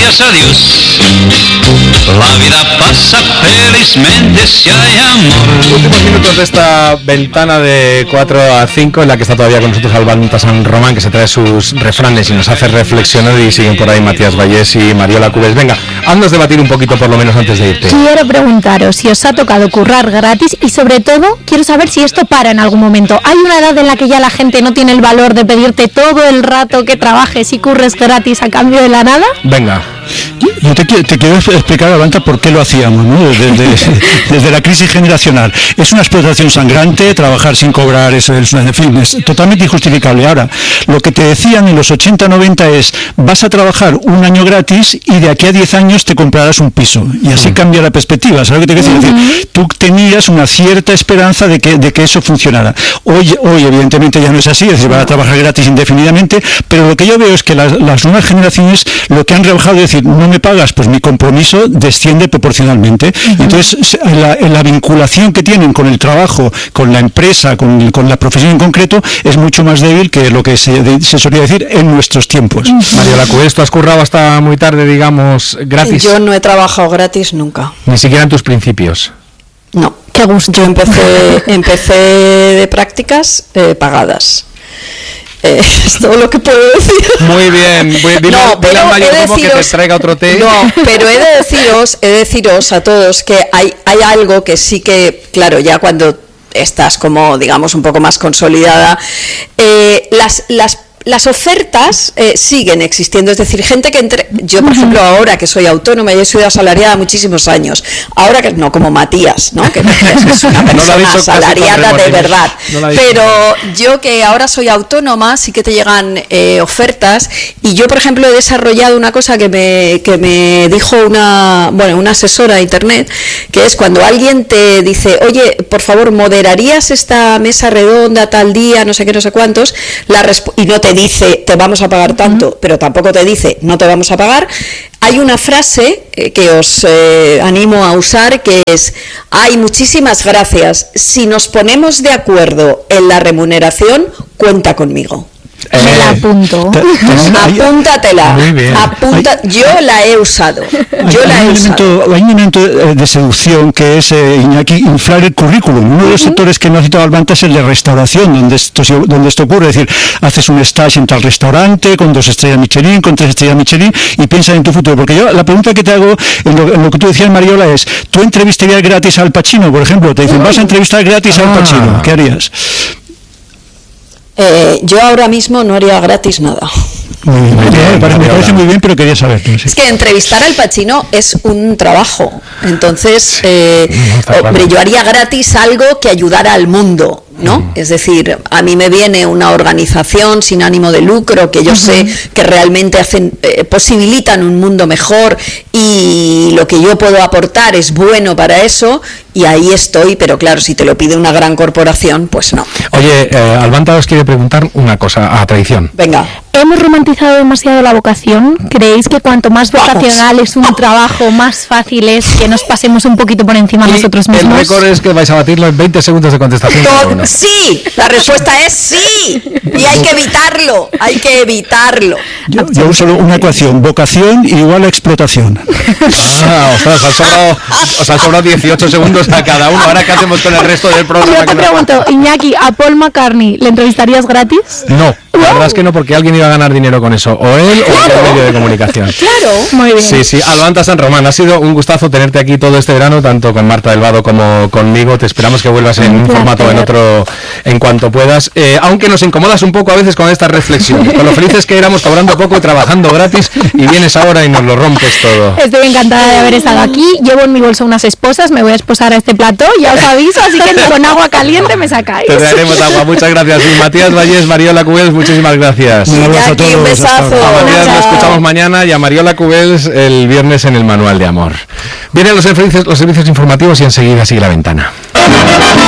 gracias a Dios. La vida pasa felizmente si hay amor. Últimos minutos de esta ventana de 4 a 5 en la que está todavía con nosotros Albanta San Román, que se trae sus refranes y nos hace reflexionar, y siguen por ahí Matías Vallés y Mariola Cubes. Venga, haznos debatir un poquito por lo menos antes de irte. Quiero preguntaros si os ha tocado currar gratis y sobre todo quiero saber si esto para en algún momento. ¿Hay una edad en la que ya la gente no tiene el valor de pedirte todo el rato que trabajes y curres gratis a cambio de la nada? Venga. Yo te quiero explicar, Albanta, por qué lo hacíamos, ¿no? Desde la crisis generacional. Es una explotación sangrante, trabajar sin cobrar, eso es, en fin, es totalmente injustificable. Ahora, lo que te decían en los 80-90 es, vas a trabajar un año gratis y de aquí a 10 años te comprarás un piso. Y así cambia la perspectiva, ¿sabes lo que te quiero decir? Es decir, tú tenías una cierta esperanza de que eso funcionara. Hoy evidentemente ya no es así, es decir, van a trabajar gratis indefinidamente, pero lo que yo veo es que las nuevas generaciones lo que han rebajado es decir, no me pagas, pues mi compromiso desciende proporcionalmente. Entonces, la vinculación que tienen con el trabajo, con la empresa, con la profesión en concreto, es mucho más débil que lo que se solía decir en nuestros tiempos. Mariola Cubes, ¿tú has currado hasta muy tarde, digamos, gratis? Yo no he trabajado gratis nunca. Ni siquiera en tus principios. No. Qué gusto. Yo empecé de prácticas pagadas. Es todo lo que puedo decir. Muy bien. Dile al mayordomo que te traiga otro té. No, pero he de deciros a todos que hay algo que sí que, claro, ya cuando estás como, digamos, un poco más consolidada, las ofertas siguen existiendo, es decir, gente que yo por ejemplo ahora que soy autónoma y he sido asalariada muchísimos años, ahora que no como Matías, ¿no? que es una persona asalariada de verdad, pero yo que ahora soy autónoma sí que te llegan ofertas, y yo por ejemplo he desarrollado una cosa que me dijo una asesora de internet, que es cuando alguien te dice, oye, por favor, ¿moderarías esta mesa redonda tal día, no sé qué, no sé cuántos? Y no te dice te vamos a pagar tanto, pero tampoco te dice no te vamos a pagar. Hay una frase que os animo a usar, que es: ay, muchísimas gracias, si nos ponemos de acuerdo en la remuneración, cuenta conmigo. Me la apunto. Apúntatela. Muy bien. Yo la he usado. Hay un elemento de seducción que es, Iñaki, inflar el currículum. Uno de los sectores que no ha citado Albanta es el de restauración, donde esto ocurre. Es decir, haces un stage en tal restaurante con 2 estrellas Michelin, con 3 estrellas Michelin, y piensas en tu futuro. Porque yo, la pregunta que te hago en lo que tú decías, Mariola, es: ¿tú entrevistarías gratis al Pacino, por ejemplo? Te dicen, vas a entrevistar gratis al Pacino. ¿Qué harías? Yo ahora mismo no haría gratis nada. Me parece muy bien, pero quería saber. Sí. Es que entrevistar al Pacino es un trabajo. Entonces, hombre, yo haría gratis algo que ayudara al mundo, ¿no? Es decir, a mí me viene una organización sin ánimo de lucro que yo sé que realmente posibilitan un mundo mejor, y lo que yo puedo aportar es bueno para eso, y ahí estoy, pero claro, si te lo pide una gran corporación, pues no. Oye, Albanta os quiere preguntar una cosa a traición. Venga. ¿Hemos romantizado demasiado la vocación? ¿Creéis que cuanto más vocacional es un trabajo, más fácil es que nos pasemos un poquito por encima nosotros mismos? El récord es que vais a batirlo en 20 segundos de contestación. Sí, la respuesta es sí, y hay que evitarlo. Yo uso una ecuación: vocación igual a explotación. Os han sobrado 18 segundos a cada uno. Ahora, ¿qué hacemos con el resto del programa? Yo te pregunto, Iñaki, ¿a Paul McCartney le entrevistarías gratis? No, la verdad es que no, porque alguien iba a ganar dinero con eso, o él o el medio de comunicación. Claro. Muy bien. Sí, Albanta San Román, ha sido un gustazo tenerte aquí todo este verano, tanto con Marta del Vado como conmigo. Te esperamos que vuelvas en un formato o en otro en cuanto puedas, aunque nos incomodas un poco a veces con esta reflexión, con lo felices que éramos cobrando poco y trabajando gratis, y vienes ahora y nos lo rompes todo. Estoy encantada de haber estado aquí. Llevo en mi bolsa unas esposas, me voy a esposar a este plató, ya os aviso, así que con agua caliente me sacáis. Te traeremos agua, muchas gracias. Y Matías Vallés, Mariola Cubels, muchísimas gracias. Un abrazo a todos. Un besazo. A Matías lo escuchamos mañana, y a Mariola Cubels el viernes en el Manual de Amor. Vienen los servicios informativos y enseguida sigue La Ventana.